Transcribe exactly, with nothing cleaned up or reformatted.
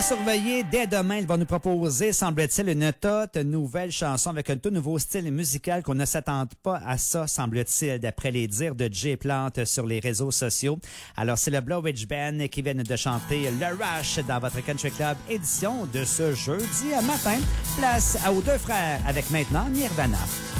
Surveiller dès demain, il va nous proposer, semble-t-il, une toute nouvelle chanson avec un tout nouveau style musical qu'on ne s'attend pas à ça, semble-t-il, d'après les dires de Jay Plante sur les réseaux sociaux. Alors, c'est le Blowwitch Band qui vient de chanter Le Rush dans votre Country Club édition de ce jeudi matin. Place aux deux frères avec maintenant Nirvana.